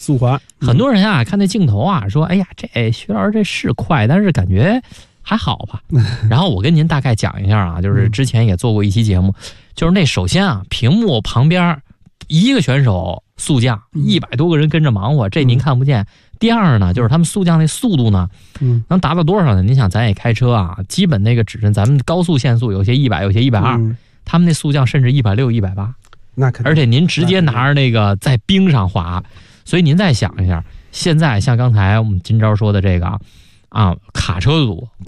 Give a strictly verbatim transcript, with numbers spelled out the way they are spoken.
速滑。 很多人啊看那镜头啊说，哎呀，这徐老师这是快，但是感觉还好吧。然后我跟您大概讲一下啊，就是之前也做过一期节目，就是那首先啊，屏幕旁边一个选手速降，一百多个人跟着忙活，这您看不见。第二呢，就是他们速降那速度呢， 嗯， 能达到多少呢？您想，咱也开车啊，基本那个指针，咱们高速限速有些一百，有些一百二，他们那速降甚至一百六、一百八， 那肯定。 而且您直接拿着那个在冰上滑，所以您再想一下，现在像刚才我们今朝说的这个啊，啊，卡车组。